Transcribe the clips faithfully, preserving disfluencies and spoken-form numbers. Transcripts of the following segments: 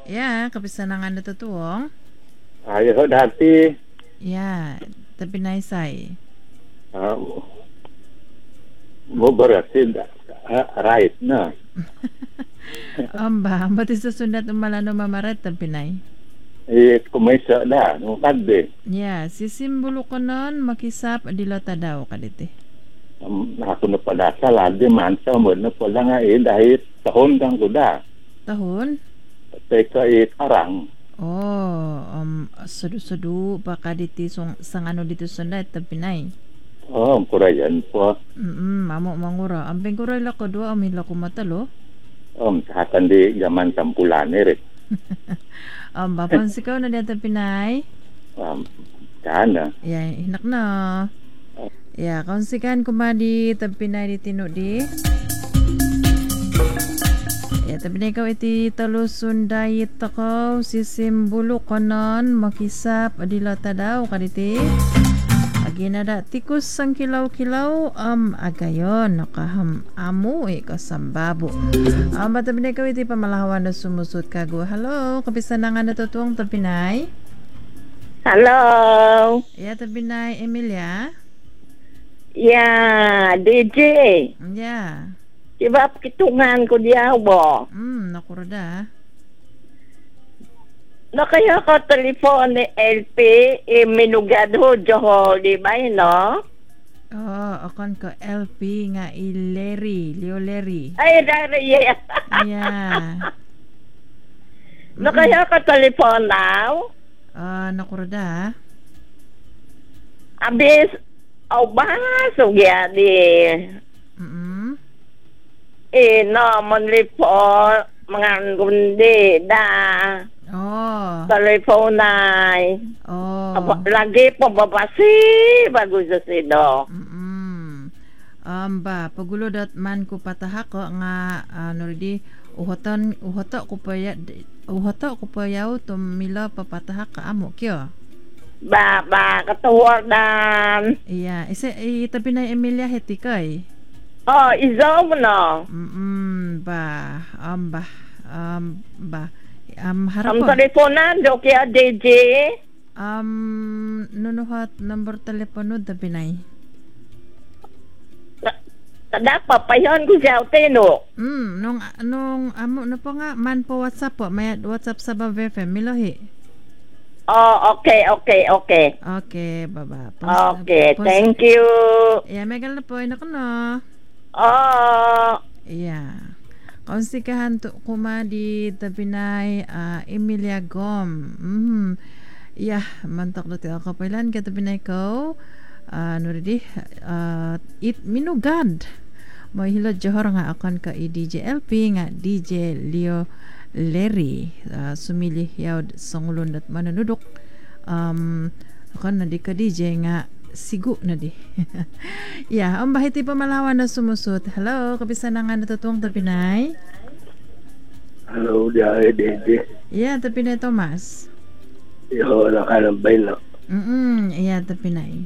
Ya, kepisanangan na tutuong. Ayo dati Ya, tapi naisay. uh, mo berasin uh, right na. Amba, amba ti susunod umalano mamaret tapi nay. Eh kumisa na no kadde. Ya, sisimbolo ko nun makisap adilota daw kaditi. Um, ako na padasal adi mansa mo na pala nga eh dahil tahon kang kuda. Tahun? Teka eh karang. Oh, um, sudu-sudu baka diti sung, sang ano dito sunod tapi nay. Oh, kurayan po. Mm, mamo mangura. Amping kuray lako dua amila ko matalo. Um, sa di zaman sampulan eh. Um, bapan sikaw na dito Pinay. Um, kana. Ya, hinak na. Ya, kaunsikan kumadi tapinay di tino di. Ya, tapi na ikaw iti talusun dayit ako sisimbolo konon makisap adilata daw kaditi. Aginada tikus sang kilaw-kilaw am agayon nakaham amu e kasambabo. Am bata binay ikaw iti pamalahawan na sumusut kago. Hello, kapisanangan na tutuong tapinay. Hello. Ya, tapinay Emilia. Ya, D J. Ya. Sebab kitungan ko dia bo. Hmm, nakurada. Na kaya ko telepon ni L P e minugad ho joho di ba no? Oh, akon ko L P nga ileri, Leo Leri. Ay dari ya. Ya. Na kaya ko telepon now. Ah, nakurada. Abis au baso ya di. Mm. Eh no manlipon mga gundi da. Oh. Teleponay. Oh. Aba, lagi po babasi bago sa sino. Mm. Um, ba pagulo dat man ko patahak ko nga ano di uhoton uhoto ko pa ya uhoto ko pa yaw tumila papatahak ka amo kyo. Ba ba katuwar dan. Iya, isa itabi na Emilia hetikay. Oh, izaw mo no. Mm, ba um, ba um, ba um, harap Ang po. teleponan do kaya D J. Um, nunuhat number telepono da binay. Kada papayon ko siya tino. Mm, nung nung amo na po nga man po WhatsApp po, may WhatsApp sa Bave F M Milohi. Oh, okay, okay, okay. Okay, baba. Okay, thank you. Yeah, megal na po ina ko no. Oh, Yeah. Kaunstikahan to kuma di tabinay uh, Emilia Gom. Mhm. Yeah, mantak do ti ako pailan ka tabinay ko. Uh, ano rin di uh, it minugad. Mo hilod johor nga akon ka i D J L P nga D J Leo Leri uh, sumili yaw songulon at mananudok. Um, akon na di ka D J nga sigo na di. Yeah, ang bahiti pamalawan na sumusut. Hello, kapisanangan na tutuong tapinay. Hello, dia D J. Yeah, tapinay Thomas. Yo na kanambay na. Mm, yeah, tapinay.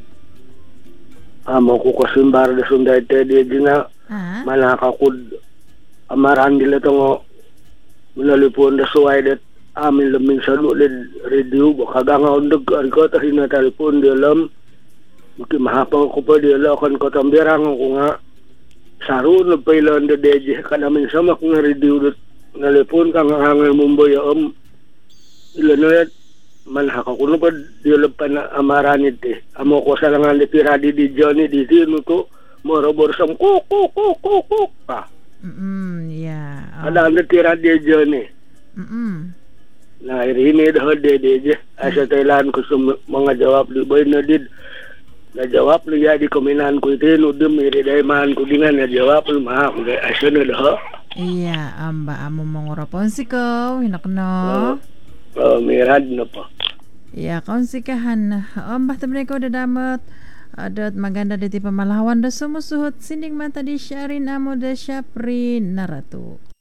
Amo ko kasimbar da sunday te D J na Ah, malakakud amaran dila to ngo melalipon da suway dat amin laming salu led radio baka nga undag an ko ta hina telepon di alam maki mahapang ko pa di alam kan ko tambirang ko nga saru na pailan da D J kanamin sama ko nga radio dat telepon ka nga hangal Mumbai am ilan na malhaka ko no pa di alam pa na amaran iti amo ko sa langan di piradi di Johnny di sino to morobor sam kuk kuk kuk kuk kuk pa. mm, yeah. Oh. Ada anda tira dia Johnny. Mm. Nah ini dah ada dia je. Asa Thailand ko sum mga jawab di boy na did. Na jawab lu ya di kominan ko ite no dum iri dai man ko dingan na jawab lu ma ko asa na dah. Iya, amba amo mangurapon sikaw, hinak no. Oh, mirad na pa. Iya, kaunstikahan. Amba tabinay ko dadamat. Adat maganda diti pamalawan da sumusuhot sining mata di siya rin amo da siya prin naratu.